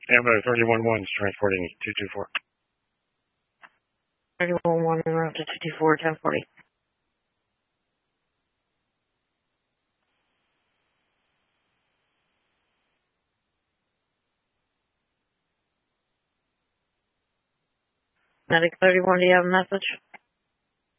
Ambulance 311 is transporting 224. 311 en route to 224, 1040. Medic 31, do you have a message?